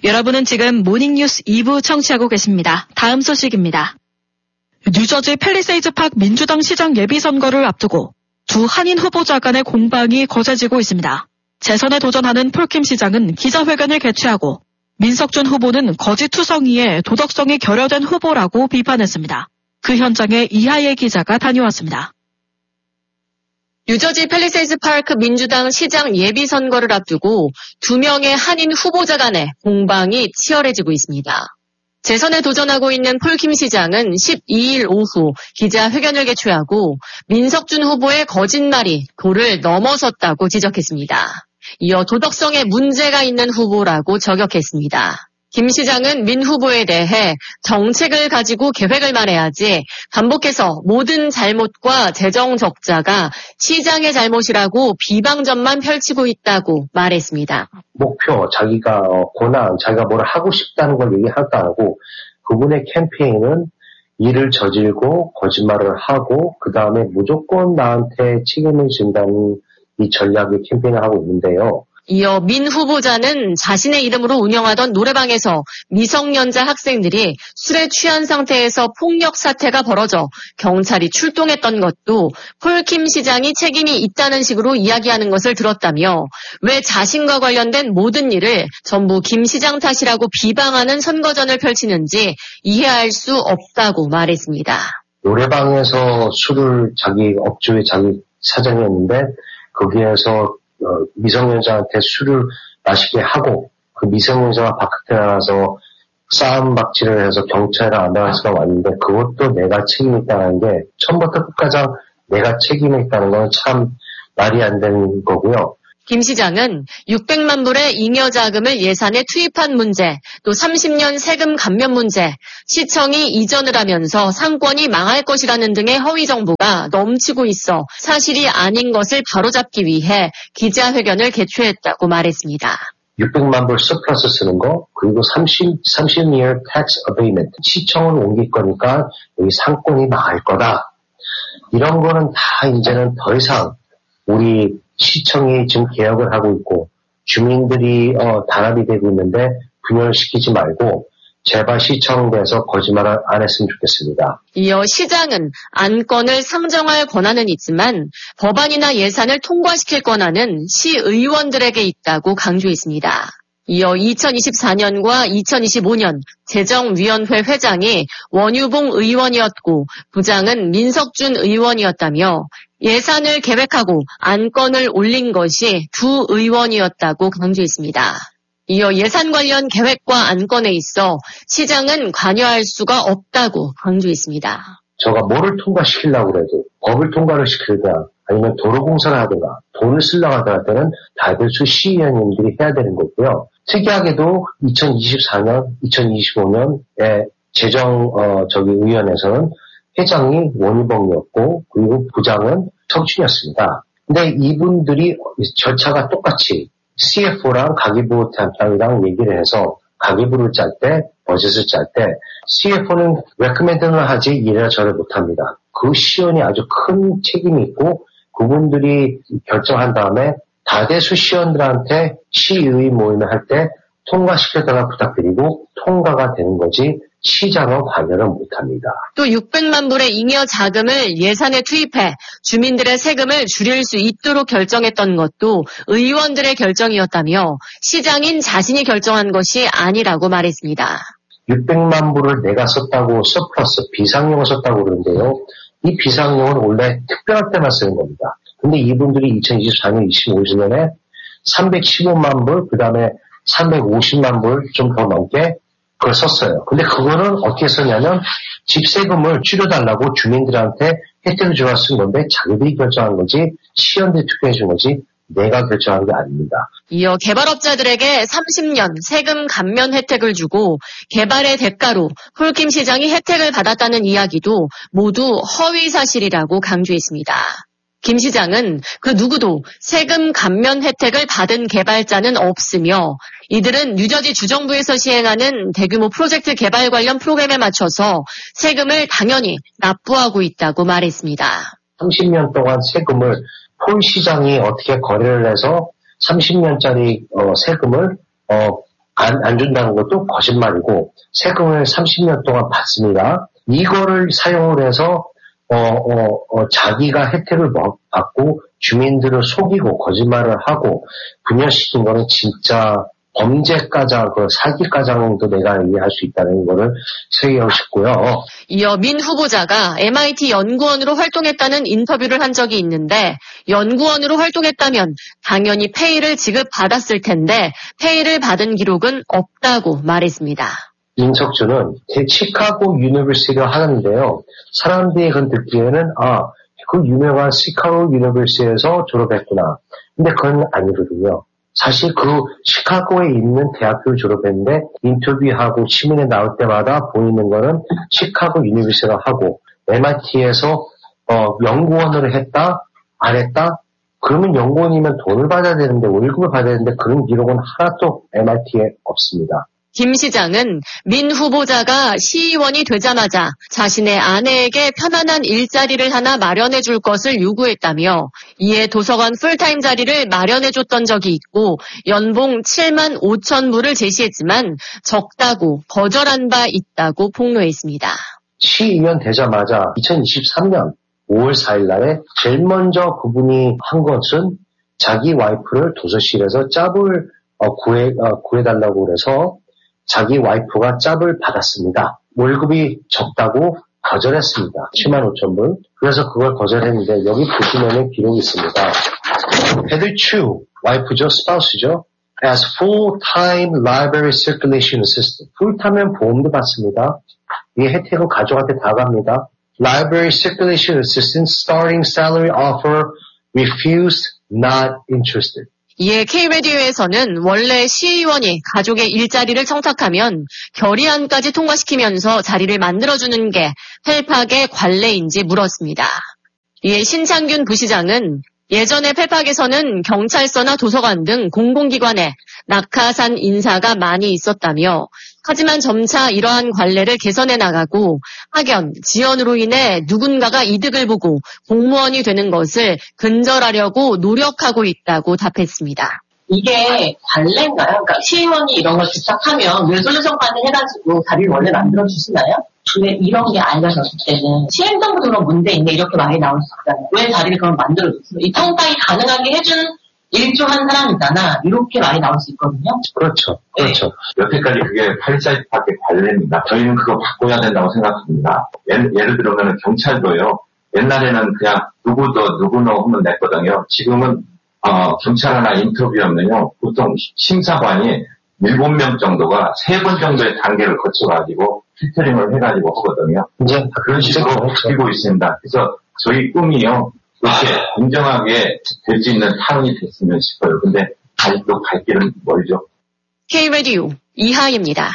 여러분은 지금 모닝뉴스 2부 청취하고 계십니다. 다음 소식입니다. 뉴저지 팰리세이드 파크 민주당 시장 예비선거를 앞두고 두 한인 후보자 간의 공방이 거세지고 있습니다. 재선에 도전하는 폴킴 시장은 기자회견을 개최하고 민석준 후보는 거짓투성이에 도덕성이 결여된 후보라고 비판했습니다. 그 현장에 이하예 기자가 다녀왔습니다. 뉴저지 팰리세이드 파크 민주당 시장 예비선거를 앞두고 두 명의 한인 후보자 간의 공방이 치열해지고 있습니다. 재선에 도전하고 있는 폴킴 시장은 12일 오후 기자회견을 개최하고 민석준 후보의 거짓말이 도를 넘어섰다고 지적했습니다. 이어 도덕성에 문제가 있는 후보라고 저격했습니다. 김 시장은 민 후보에 대해 정책을 가지고 계획을 말해야지 반복해서 모든 잘못과 재정 적자가 시장의 잘못이라고 비방전만 펼치고 있다고 말했습니다. 목표, 자기가 고난, 자기가 뭘 하고 싶다는 걸 얘기하지도 않고 그분의 캠페인은 일을 저질고 거짓말을 하고 그 다음에 무조건 나한테 책임을 진다는 이 전략의 캠페인을 하고 있는데요. 이어 민 후보자는 자신의 이름으로 운영하던 노래방에서 미성년자 학생들이 술에 취한 상태에서 폭력 사태가 벌어져 경찰이 출동했던 것도 폴킴 시장이 책임이 있다는 식으로 이야기하는 것을 들었다며 왜 자신과 관련된 모든 일을 전부 김 시장 탓이라고 비방하는 선거전을 펼치는지 이해할 수 없다고 말했습니다. 노래방에서 술을 자기 업주의 자기 사장이었는데 거기에서 미성년자한테 술을 마시게 하고 그 미성년자가 바깥에 나가서 싸움 박질을 해서 경찰에 안바가스가 왔는데 그것도 내가 책임이 있다는 게 처음부터 끝까지 내가 책임이 있다는 건 참 말이 안 되는 거고요. 김 시장은 600만 불의 잉여 자금을 예산에 투입한 문제, 또 30년 세금 감면 문제, 시청이 이전을 하면서 상권이 망할 것이라는 등의 허위 정보가 넘치고 있어 사실이 아닌 것을 바로잡기 위해 기자회견을 개최했다고 말했습니다. 600만 불 서플러스 쓰는 거, 그리고 30year tax abatement, 시청을 옮길 거니까 여기 상권이 망할 거다. 이런 거는 다 이제는 더 이상 우리 시청이 지금 개혁을 하고 있고 주민들이 단합이 되고 있는데 분열시키지 말고 제발 시청에서 거짓말을 안 했으면 좋겠습니다. 이어 시장은 안건을 상정할 권한은 있지만 법안이나 예산을 통과시킬 권한은 시의원들에게 있다고 강조했습니다. 이어 2024년과 2025년 재정위원회 회장이 원유봉 의원이었고 부장은 민석준 의원이었다며 예산을 계획하고 안건을 올린 것이 두 의원이었다고 강조했습니다. 이어 예산 관련 계획과 안건에 있어 시장은 관여할 수가 없다고 강조했습니다. 저가 뭐를 통과시키려고 그래도 법을 통과를 시키든가 아니면 도로공사를 하든가 돈을 쓰려고 하더라도 다들 시의원님들이 해야 되는 거고요. 특이하게도 2024년, 2025년에 재정위원회에서는 회장이 원희봉이었고 그리고 부장은 석춘이었습니다. 근데 이분들이 절차가 똑같이 CFO랑 가계부담당이랑 얘기를 해서 가계부를 짤 때, 버젯을 짤 때 CFO는 recommend는 하지 이래저래 못합니다. 그 시의원이 아주 큰 책임이 있고 그분들이 결정한 다음에 다대수 시의원들한테 시의 모임을 할 때 통과시켜달라 부탁드리고 통과가 되는 거지 시장은 관여를 못합니다. 또 600만 불의 잉여 자금을 예산에 투입해 주민들의 세금을 줄일 수 있도록 결정했던 것도 의원들의 결정이었다며 시장인 자신이 결정한 것이 아니라고 말했습니다. 600만 불을 내가 썼다고 서플러스 비상용을 썼다고 그러는데요. 이 비상용은 원래 특별할 때만 쓰는 겁니다. 근데 이분들이 2024년, 25년에 315만 불, 그 다음에 350만 불 좀 더 넘게 그걸 썼어요. 근데 그거는 어떻게 썼냐면 집세금을 줄여달라고 주민들한테 혜택을 주라 쓴 건데 자기들이 결정한 거지 시의원들이 투표해 준 거지 내가 결정한 게 아닙니다. 이어 개발업자들에게 30년 세금 감면 혜택을 주고 개발의 대가로 폴킴 시장이 혜택을 받았다는 이야기도 모두 허위 사실이라고 강조했습니다. 김 시장은 그 누구도 세금 감면 혜택을 받은 개발자는 없으며 이들은 뉴저지 주정부에서 시행하는 대규모 프로젝트 개발 관련 프로그램에 맞춰서 세금을 당연히 납부하고 있다고 말했습니다. 30년 동안 세금을 폴 시장이 어떻게 거래를 해서 30년짜리 세금을 안 준다는 것도 거짓말이고 세금을 30년 동안 받습니다. 이거를 사용을 해서 자기가 혜택을 받고 주민들을 속이고 거짓말을 하고 분열시킨 거는 진짜 범죄가장, 사기가장도 내가 이해할 수 있다는 거를 새기고 싶고요. 이어 민 후보자가 MIT 연구원으로 활동했다는 인터뷰를 한 적이 있는데 연구원으로 활동했다면 당연히 페이를 지급받았을 텐데 페이를 받은 기록은 없다고 말했습니다. 임석준은 시카고 유니버시티를 하는데요. 사람들이 듣기에는 그 유명한 시카고 유니버시티에서 졸업했구나. 근데 그건 아니거든요. 사실 그 시카고에 있는 대학교를 졸업했는데 인터뷰하고 신문에 나올 때마다 보이는 거는 시카고 유니버시티가 하고 MIT에서 연구원으로 했다? 안 했다? 그러면 연구원이면 돈을 받아야 되는데 월급을 받아야 되는데 그런 기록은 하나도 MIT에 없습니다. 김 시장은 민 후보자가 시의원이 되자마자 자신의 아내에게 편안한 일자리를 하나 마련해 줄 것을 요구했다며 이에 도서관 풀타임 자리를 마련해 줬던 적이 있고 연봉 7만 5천 불을 제시했지만 적다고 거절한 바 있다고 폭로했습니다. 시의원 되자마자 2023년 5월 4일 날에 제일 먼저 그분이 한 것은 자기 와이프를 도서실에서 짭을 구해달라고 그래서 자기 와이프가 짭을 받았습니다. 월급이 적다고 거절했습니다. 7만 5천 불. 그래서 그걸 거절했는데 여기 보시면은 기록이 있습니다. 헤드 추, 와이프죠, 스파우스죠. As full-time library circulation assistant. 풀타면 보험도 받습니다. 이 혜택은 가족한테 다 갑니다. Library circulation assistant starting salary offer refused, not interested. 이에 K-라디오에서는 원래 시의원이 가족의 일자리를 청탁하면 결의안까지 통과시키면서 자리를 만들어주는 게 펠팍의 관례인지 물었습니다. 이에 신창균 부시장은 예전에 펠팍에서는 경찰서나 도서관 등 공공기관에 낙하산 인사가 많이 있었다며 하지만 점차 이러한 관례를 개선해 나가고 학연, 지연으로 인해 누군가가 이득을 보고 공무원이 되는 것을 근절하려고 노력하고 있다고 답했습니다. 이게 관례인가요? 그러니까 시의원이 이런 걸 부탁하면 레졸루션까지 해가지고 자리를 원래 만들어주시나요? 왜 이런 게 알려졌을 때는 시행정부도 문제 있네 이렇게 말이 나올 수 있잖아요. 왜 자리를 그럼 만들어줬어요? 이 평가가 가능하게 해준 일조한 사람이잖아. 이렇게 말이 나올 수 있거든요. 그렇죠. 그렇죠. 여태까지 그게 8사이트밖에 관례입니다. 저희는 그거 바꿔야 된다고 생각합니다. 예를 들면 경찰도요. 옛날에는 그냥 누구너 하면 냈거든요. 지금은 경찰 하나 인터뷰하면요. 보통 심사관이 7명 정도가 3번 정도의 단계를 거쳐가지고 필터링을 해가지고 하거든요. 이제 그런 식으로 바뀌고 있습니다. 그래서 저희 꿈이요. 그렇게 공정하게 될 수 있는 타운이 됐으면 싶어요. 근데 아직도 갈 길은 멀죠. K-라디오 이하입니다.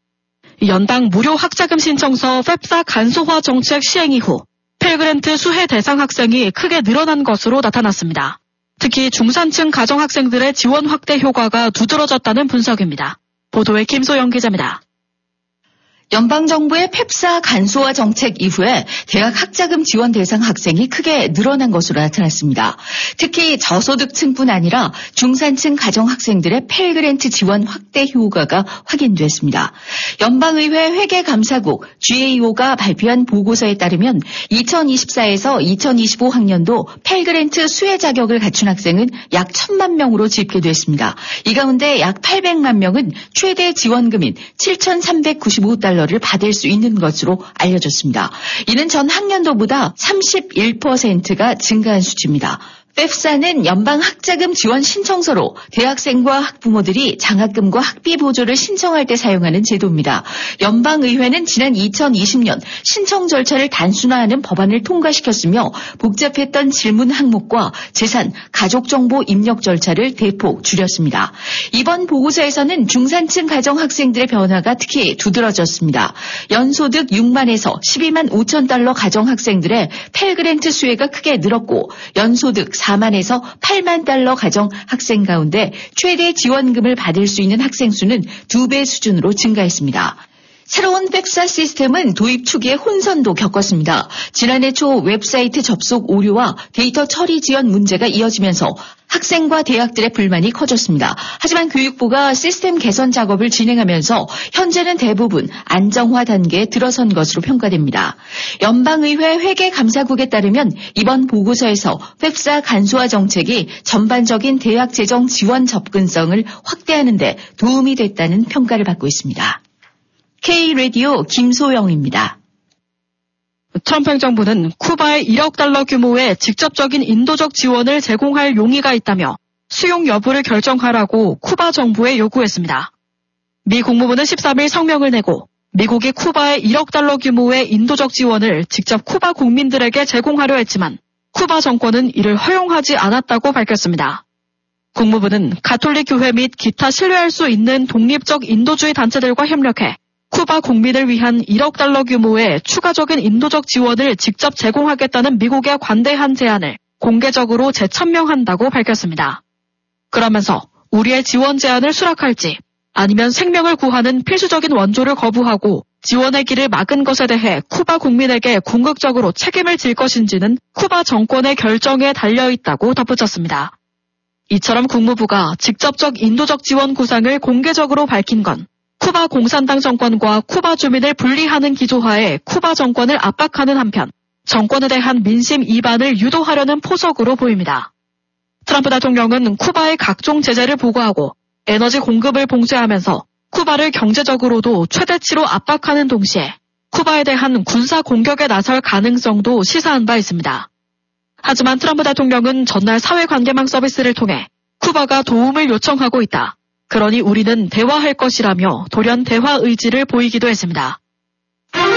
연방 무료 학자금 신청서 펩사 간소화 정책 시행 이후 펠그랜트 수혜 대상 학생이 크게 늘어난 것으로 나타났습니다. 특히 중산층 가정학생들의 지원 확대 효과가 두드러졌다는 분석입니다. 보도에 김소영 기자입니다. 연방정부의 펩사 간소화 정책 이후에 대학 학자금 지원 대상 학생이 크게 늘어난 것으로 나타났습니다. 특히 저소득층뿐 아니라 중산층 가정학생들의 펠그랜트 지원 확대 효과가 확인됐습니다. 연방의회 회계감사국 GAO가 발표한 보고서에 따르면 2024에서 2025학년도 펠그랜트 수혜 자격을 갖춘 학생은 약 1,000만 명으로 집계됐습니다. 이 가운데 약 800만 명은 최대 지원금인 $7,395를 받을 수 있는 것으로 알려졌습니다. 이는 전 학년도보다 31%가 증가한 수치입니다. 펩사는 연방 학자금 지원 신청서로 대학생과 학부모들이 장학금과 학비 보조를 신청할 때 사용하는 제도입니다. 연방의회는 지난 2020년 신청 절차를 단순화하는 법안을 통과시켰으며 복잡했던 질문 항목과 재산, 가족정보 입력 절차를 대폭 줄였습니다. 이번 보고서에서는 중산층 가정 학생들의 변화가 특히 두드러졌습니다. 연소득 6만에서 12만 5천 달러 가정 학생들의 펠그랜트 수혜가 크게 늘었고 연소득 4만에서 8만 달러 가정 학생 가운데 최대 지원금을 받을 수 있는 학생 수는 2배 수준으로 증가했습니다. 새로운 팩사 시스템은 도입 초기에 혼선도 겪었습니다. 지난해 초 웹사이트 접속 오류와 데이터 처리 지연 문제가 이어지면서 학생과 대학들의 불만이 커졌습니다. 하지만 교육부가 시스템 개선 작업을 진행하면서 현재는 대부분 안정화 단계에 들어선 것으로 평가됩니다. 연방의회 회계감사국에 따르면 이번 보고서에서 팩사 간소화 정책이 전반적인 대학 재정 지원 접근성을 확대하는 데 도움이 됐다는 평가를 받고 있습니다. K-라디오 김소영입니다. 트럼프 행정부는 쿠바에 1억 달러 규모의 직접적인 인도적 지원을 제공할 용의가 있다며 수용 여부를 결정하라고 쿠바 정부에 요구했습니다. 미 국무부는 13일 성명을 내고 미국이 쿠바에 1억 달러 규모의 인도적 지원을 직접 쿠바 국민들에게 제공하려 했지만 쿠바 정권은 이를 허용하지 않았다고 밝혔습니다. 국무부는 가톨릭 교회 및 기타 신뢰할 수 있는 독립적 인도주의 단체들과 협력해 쿠바 국민을 위한 1억 달러 규모의 추가적인 인도적 지원을 직접 제공하겠다는 미국의 관대한 제안을 공개적으로 재천명한다고 밝혔습니다. 그러면서 우리의 지원 제안을 수락할지 아니면 생명을 구하는 필수적인 원조를 거부하고 지원의 길을 막은 것에 대해 쿠바 국민에게 궁극적으로 책임을 질 것인지는 쿠바 정권의 결정에 달려있다고 덧붙였습니다. 이처럼 국무부가 직접적 인도적 지원 구상을 공개적으로 밝힌 건 쿠바 공산당 정권과 쿠바 주민을 분리하는 기조하에 쿠바 정권을 압박하는 한편 정권에 대한 민심 이반을 유도하려는 포석으로 보입니다. 트럼프 대통령은 쿠바의 각종 제재를 보고하고 에너지 공급을 봉쇄하면서 쿠바를 경제적으로도 최대치로 압박하는 동시에 쿠바에 대한 군사 공격에 나설 가능성도 시사한 바 있습니다. 하지만 트럼프 대통령은 전날 사회관계망 서비스를 통해 쿠바가 도움을 요청하고 있다. 그러니 우리는 대화할 것이라며 돌연 대화 의지를 보이기도 했습니다.